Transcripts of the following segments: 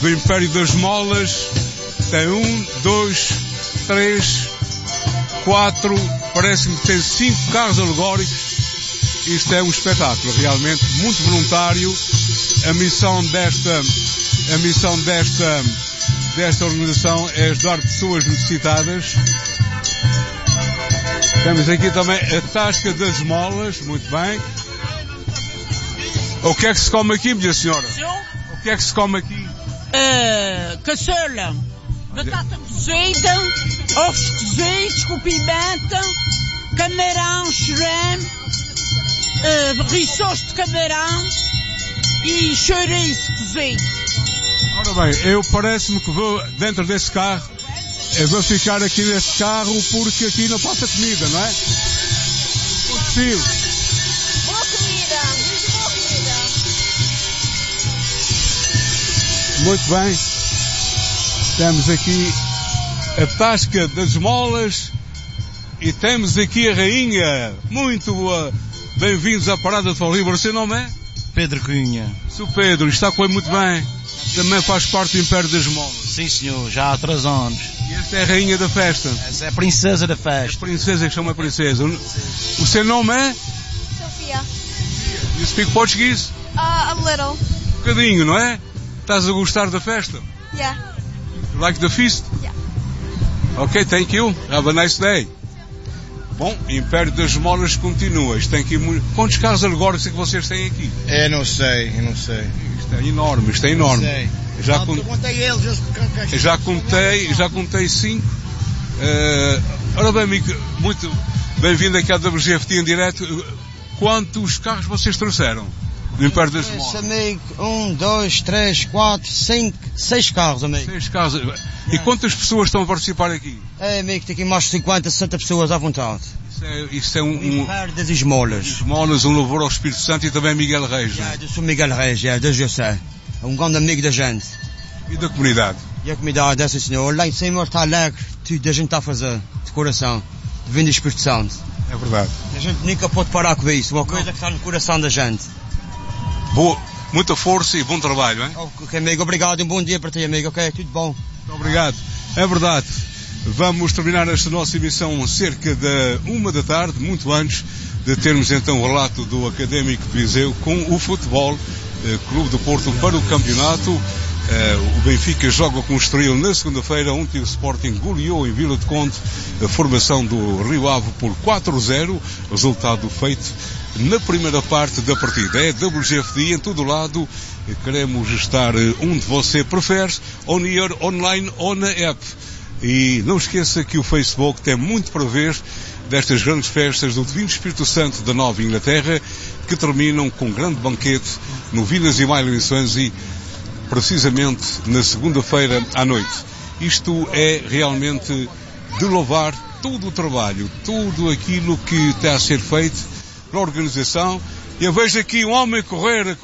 do Império das Molas. Tem 1, 2, 3, 4, parece-me que tem 5 carros alegóricos. Isto é um espetáculo, realmente, muito voluntário. A missão desta organização é ajudar pessoas necessitadas. Temos aqui também a Tasca das Molas, muito bem. O que é que se come aqui, minha senhora? O que é que se come aqui? Caçola, batata cozida, ovos cozidos com pimenta, camarão, xerém, rissoos de camarão e chouriço cozido. Ora bem, parece-me que vou dentro desse carro, eu vou ficar aqui nesse carro porque aqui não passa comida, não é? Possível. Boa comida, muito boa comida. Muito bem. Temos aqui a Tasca das Molas e temos aqui a rainha. Muito boa. Bem-vindos à Parada de Fall River. O seu nome é? Pedro Cunha. Sr. Pedro, está a correr muito bem. Também faz parte do Império das Molas. Sim, senhor, já há 3 anos. E esta é a rainha da festa? Essa é a princesa da A festa. princesa que chama a princesa. O seu nome é? Sofia. You speak Portuguese? A little. Um bocadinho, não é? Estás a gostar da festa? Yeah. Like the feast? Yeah. Ok, thank you. Have a nice day. Bom, Império das Molas continua. Isto tem aqui Quantos carros alegóricos é que vocês têm aqui? Eu não sei. Isto é enorme. Sei. Já contei 5. Ora bem, amigo, muito bem-vindo aqui à WGFT em direto. Quantos carros vocês trouxeram do Império das Molas? Amigo, 1, 2, 3, 4, 5, 6 carros, amigo. 6 carros. E quantas pessoas estão a participar aqui? Amigo, tem aqui mais de 50, 60 pessoas à vontade. Isto é um Império das Esmolas. Esmolas, um louvor ao Espírito Santo e também Miguel Reis, não é? Eu sou Miguel Reis, Deus eu sei. É um grande amigo da gente. E da comunidade? E a comunidade, é sim senhor. Lá em cima está alegre, tudo a gente está a fazer, de coração, vindo do Espírito Santo. É verdade. A gente nunca pode parar com isso, uma coisa que está no coração da gente. Boa, muita força e bom trabalho, hein? Ok, amigo, obrigado, um bom dia para ti, amigo, ok? Tudo bom. Muito obrigado. É verdade. Vamos terminar esta nossa emissão cerca da 1 da tarde, muito antes de termos então o relato do Académico de Viseu com o Futebol Clube do Porto para o campeonato. O Benfica joga com o Estoril na segunda-feira. Ontem o Sporting goleou em Vila de Conde a formação do Rio Ave por 4-0, resultado feito na primeira parte da partida. É WGFD em todo o lado. Queremos estar onde você prefere, on-air, online ou na app. E não esqueça que o Facebook tem muito para ver destas grandes festas do Divino Espírito Santo da Nova Inglaterra, que terminam com um grande banquete no Vilas e Maio e precisamente na segunda-feira à noite. Isto é realmente de louvar todo o trabalho, tudo aquilo que está a ser feito pela organização. Eu vejo aqui um homem a correr.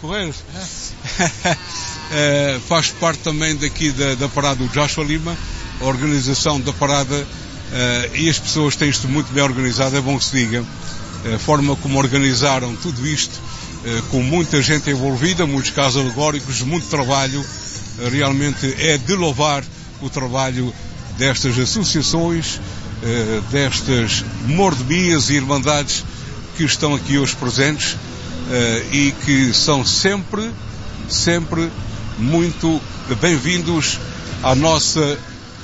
Faz parte também daqui da parada do Joshua Lima, a organização da parada, e as pessoas têm isto muito bem organizado, é bom que se diga. A forma como organizaram tudo isto, com muita gente envolvida, muitos casos alegóricos, muito trabalho, realmente é de louvar o trabalho destas associações, destas mordomias e irmandades que estão aqui hoje presentes, e que são sempre muito bem-vindos à nossa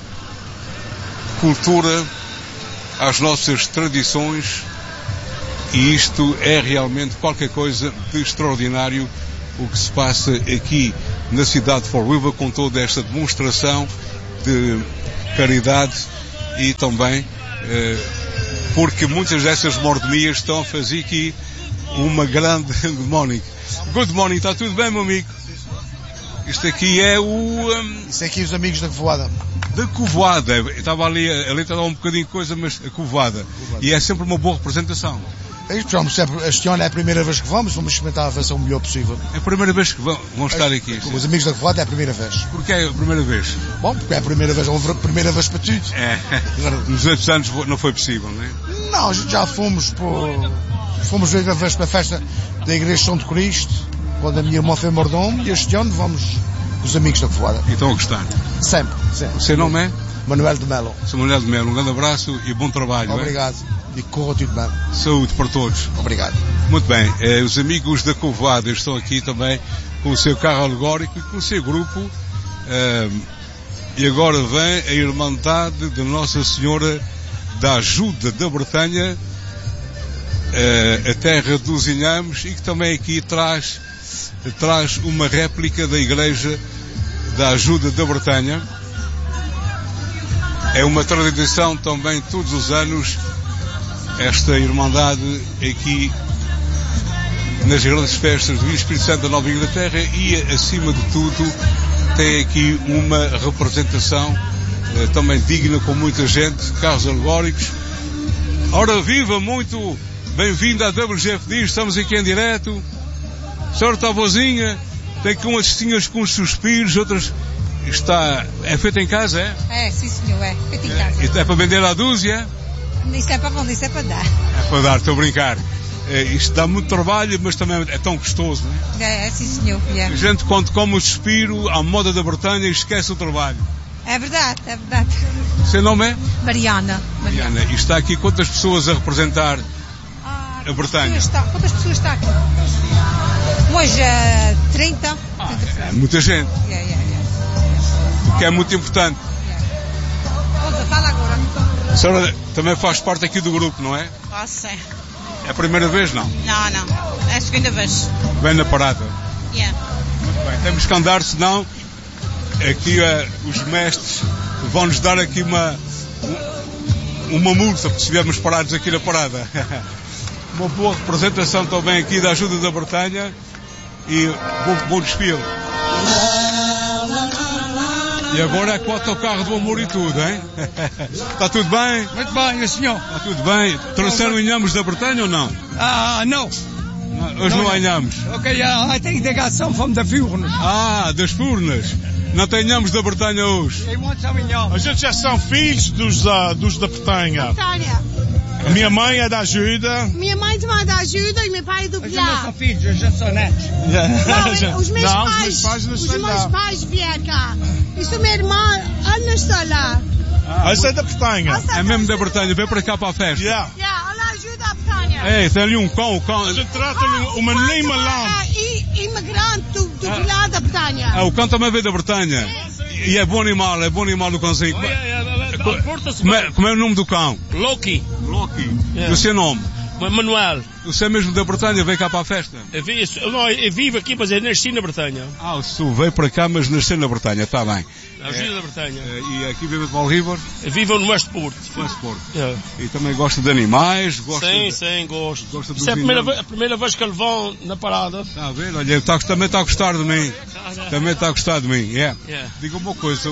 cultura, às nossas tradições, e isto é realmente qualquer coisa de extraordinário o que se passa aqui na cidade de Fall River, com toda esta demonstração de caridade e também porque muitas dessas mordomias estão a fazer aqui uma grande good morning. Good morning, está tudo bem, meu amigo? Isto aqui é Isto aqui os amigos da Covoada. Da Covoada. Estava ali, a letra dá um bocadinho de coisa, mas a Covoada. E é sempre uma boa representação. Este ano é a primeira vez que vamos experimentar a fazer o melhor possível. É a primeira vez que vão estar aqui. Os amigos da Covoada é a primeira vez. Porquê é a primeira vez? Bom, porque é a primeira vez para tudo. Nos outros anos não foi possível, não é? Não, a gente já fomos ver a vez para a festa da Igreja de São de Cristo, quando a minha irmã foi mordomo, e este ano vamos com os amigos da Povoada. E estão a gostar. Sempre. O seu nome é? Manuel de Melo. Sr. Manuel de Melo, um grande abraço e bom trabalho. Obrigado. E corra tudo bem. Saúde para todos. Obrigado. Muito bem, os amigos da Povoada estão aqui também com o seu carro alegórico e com o seu grupo. E agora vem a Irmandade de Nossa Senhora da Ajuda da Bretanha, a terra dos Inhames, e que também aqui traz uma réplica da Igreja da Ajuda da Bretanha. É uma tradição também todos os anos esta Irmandade aqui nas grandes festas do Espírito Santo da Nova Inglaterra, e acima de tudo tem aqui uma representação também digna, com muita gente, carros alegóricos. Ora viva, muito bem-vindo à WGFD, estamos aqui em direto. A senhora está boazinha, tem aqui umas cestinhas com suspiros, outras... É feito em casa, é? É, sim senhor, é feito em casa. Isto é para vender à dúzia? Isso é para vender, isso é para dar. É para dar, estou a brincar. Isto dá muito trabalho, mas também é tão gostoso, não é? É, sim senhor. É. A gente, quando come o suspiro, à moda da Bretanha, esquece o trabalho. É verdade, é verdade. O seu nome é? Mariana. E está aqui quantas pessoas a representar a Bretanha? Quantas pessoas está aqui? Hoje 30. É muita gente. O que é muito importante. Fala agora. A senhora também faz parte aqui do grupo, não é? Sim. É a primeira vez, não? Não. É a segunda vez. Vem na parada. Yeah. Muito bem. Temos que andar, senão aqui os mestres vão-nos dar aqui uma multa, porque se estivermos parados aqui na parada. Uma boa representação também aqui da Ajuda da Bretanha e bom desfile. E agora é com o autocarro do amor e tudo, hein? Está tudo bem? Muito bem, senhor. Está tudo bem. Trouxeram inhames da Bretanha ou não? Não. Hoje não há inhames. Ok, I think they got some from the Furnas. Das Furnas. Não tem inhames da Bretanha hoje. They want some inhames. A gente já são filhos dos da Bretanha. A minha mãe é da Ajuda. Minha mãe também é da Ajuda e meu pai é do Pilar. Não são filhos, eu já sou netos. Não, os meus pais vieram cá. Isso é minha irmã, ela não está lá. Essa é da Bretanha. É mesmo da Bretanha, vem para cá para a festa. Ela ajuda a Bretanha. É, tem ali um cão. A gente trata-lhe uma menina lá. Imigrante do Pilar da Bretanha. O cão também veio da Bretanha. E é bom animal o cãozinho. Como é o nome do cão? Loki. E o seu nome? Manuel. Você é mesmo da Bretanha, veio cá para a festa? Eu vivo aqui, mas eu nasci na Bretanha. O senhor veio para cá, mas nasceu na Bretanha, está bem. Na Ajuda da Bretanha. E aqui vive de Valriver? Vivo no Westport. E também gosta de animais? Sim, gosto. Isso é a primeira vez que eles vão na parada. Está a ver? Olha, também está a gostar de mim. Também está a gostar de mim, Diga uma coisa,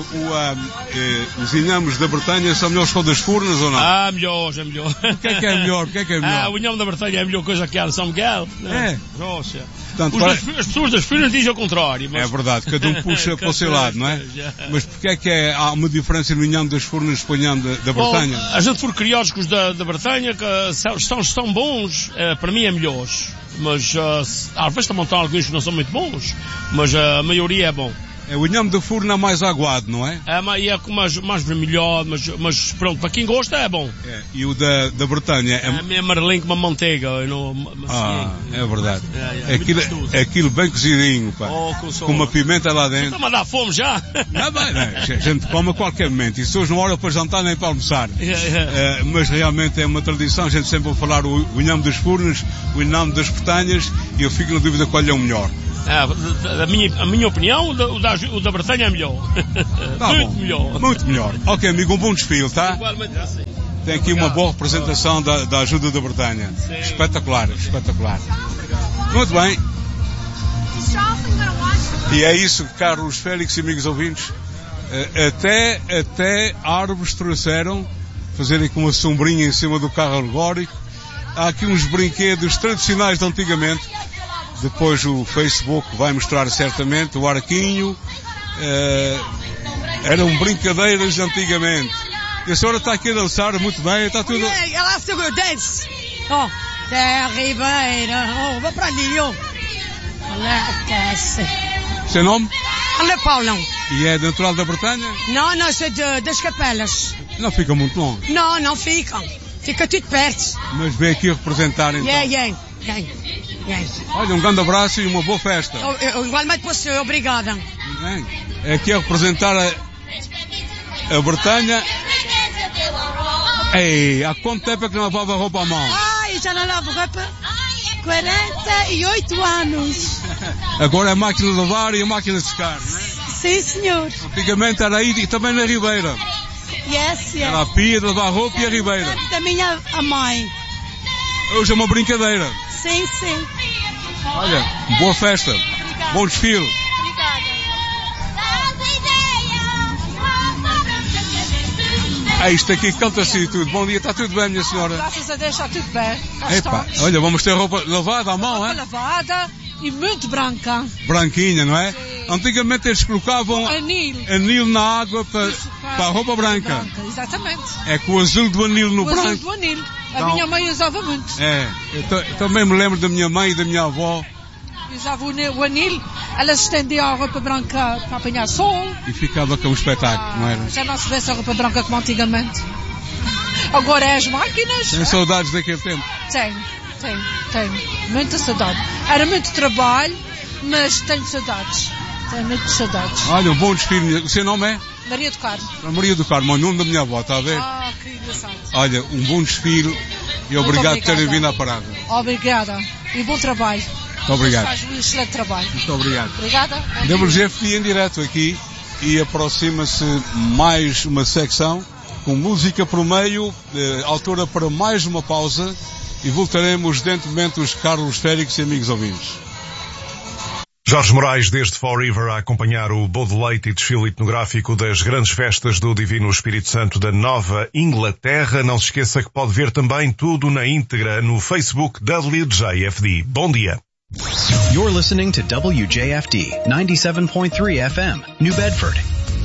os inhames da Bretanha são melhores que os das Furnas ou não? Melhores. O que é melhor? O inhame da Bretanha é a melhor coisa que há em São Miguel. Nossa. As pessoas das Furnas dizem o contrário. É verdade, cada um puxa para o seu lado, não é? Mas porquê é há uma diferença no inhame das Furnas e no inhame da Bretanha? A gente for criados com os da Bretanha, que são bons, para mim é melhores. Mas às vezes também estão alguns que não são muito bons, mas a maioria é bom. O inhame da Furna é mais aguado, não é? É mais vermelhado, mas pronto, para quem gosta é bom. E o da Bretanha? É meio amarelinho com uma manteiga. É verdade. É aquilo bem cozidinho, pá. Com uma pimenta lá dentro. Está-me a dar fome já. A gente come a qualquer momento. E se hoje não hora para jantar nem para almoçar. Mas realmente é uma tradição, a gente sempre vai falar o inhame das Furnas, o inhame das Bretanhas, e eu fico na dúvida qual é o melhor. A minha opinião, o da Bretanha é melhor. Muito melhor. Ok, amigo, um bom desfile, tá? Igualmente assim. Tem aqui uma boa representação da Ajuda da Bretanha. Sim. Espetacular. Muito bem. E é isso, caros Félix e amigos ouvintes. Até árvores trouxeram, fazerem com uma sombrinha em cima do carro alegórico. Há aqui uns brinquedos tradicionais de antigamente. Depois o Facebook vai mostrar certamente o arquinho. Eram brincadeiras de antigamente. E a senhora está aqui a dançar muito bem, está tudo... Ela segura dance. Terra Ribeira. Vá para ali, Seu nome? Olha, Paulão. E é natural da Bretanha? Não, não, sou das Capelas. Não fica muito longe. Não, não ficam. Fica tudo perto. Mas vem aqui representar então. Yeah. Olha, um grande abraço e uma boa festa. Igualmente para o senhor, obrigada. É aqui a representar a Bretanha. Ei, há quanto tempo é que não lavava roupa à mão? Ai, já não lavo roupa 48 anos. Agora é a máquina de lavar e a máquina de secar, não é? Sim, senhor. Antigamente era aí e também na Ribeira. Yes. Era a pia de lavar roupa e a Ribeira. Da minha mãe. Hoje é uma brincadeira. Sim. Olha, boa festa. Obrigada. Bom desfile. Isto aqui canta-se e tudo. Bom dia, está tudo bem, minha senhora? Graças a Deus está tudo bem. Epa, olha, vamos ter roupa lavada à mão, é? Lavada e muito branca. Branquinha, não é? Sim. Antigamente eles colocavam anil na água para a roupa branca. Exatamente. É com o azul do anil no branco. O azul do anil. A minha mãe usava muito. Eu também me lembro da minha mãe e da minha avó. Usava o anil, elas estendiam a roupa branca para apanhar sol. E ficava com um espetáculo, não era? Já não se vê essa roupa branca como antigamente. Agora é as máquinas. Tem saudades daquele tempo? Tenho. Muita saudade. Era muito trabalho, mas tenho saudades. Tenho muitas saudades. Olha, um bom desfile. O seu nome é? Maria do Carmo. Maria do Carmo, o nome da minha avó, está a ver? Que engraçado. Olha, um bom desfile e obrigado por terem vindo à parada. Obrigada. E bom trabalho. Muito obrigado. Faz um excelente trabalho. Muito obrigado. Obrigada. WGFD em direto aqui e aproxima-se mais uma secção com música por meio, altura para mais uma pausa e voltaremos dentro de momentos, Carlos Félix e amigos ouvintes. Jorge Moraes, desde Fall River, a acompanhar o bolo de leite e desfile etnográfico das grandes festas do Divino Espírito Santo da Nova Inglaterra. Não se esqueça que pode ver também tudo na íntegra no Facebook WJFD. Bom dia. You're listening to WJFD 97.3 FM, New Bedford,